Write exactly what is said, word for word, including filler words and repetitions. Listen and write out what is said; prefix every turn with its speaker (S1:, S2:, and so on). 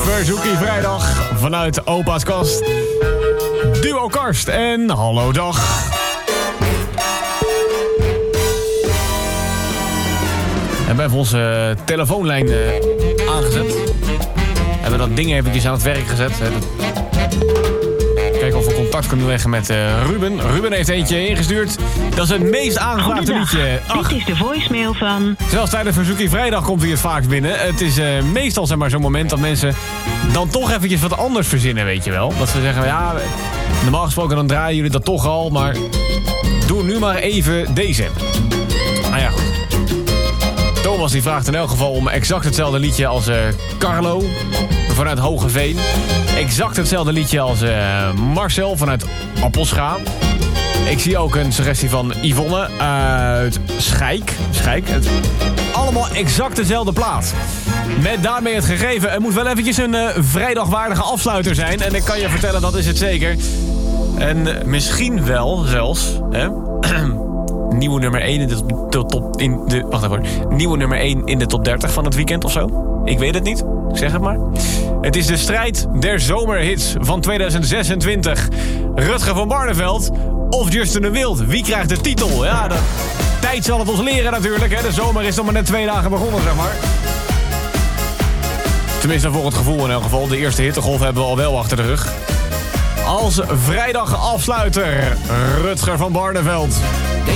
S1: Verzoekie vrijdag vanuit Opa's kast. Duo Karst en hallo dag. En we hebben onze telefoonlijn uh, aangezet. We hebben dat ding eventjes aan het werk gezet. Kijken of we contact kunnen leggen met uh, Ruben. Ruben heeft eentje ingestuurd. Dat is het meest aangevraagde liedje. Ach.
S2: Dit is de voicemail van...
S1: Zelfs tijdens Verzoekie Vrijdag komt hij het vaak binnen. Het is uh, meestal zeg maar, zo'n moment dat mensen dan toch eventjes wat anders verzinnen, weet je wel. Dat ze zeggen, ja, normaal gesproken dan draaien jullie dat toch al, maar doe nu maar even deze. Nou ja, goed. Thomas die vraagt in elk geval om exact hetzelfde liedje als uh, Carlo vanuit Hogeveen. Exact hetzelfde liedje als uh, Marcel vanuit Appelscha. Ik zie ook een suggestie van Yvonne uit Schijk. Schijk. Het, allemaal exact dezelfde plaat. Met daarmee het gegeven. Het moet wel eventjes een uh, vrijdagwaardige afsluiter zijn. En ik kan je vertellen, dat is het zeker. En uh, misschien wel zelfs... Hè? Nieuwe nummer één in de top... In de, wacht even. Nieuwe nummer één in de top dertig van het weekend of zo. Ik weet het niet. Ik zeg het maar. Het is de strijd der zomerhits van tweeduizend zesentwintig. Rutger van Barneveld of Justin de Wild. Wie krijgt de titel? Ja, de tijd zal het ons leren natuurlijk. Hè. De zomer is nog maar net twee dagen begonnen, zeg maar. Tenminste, voor het gevoel in elk geval. De eerste hittegolf hebben we al wel achter de rug. Als vrijdag afsluiter, Rutger van Barneveld.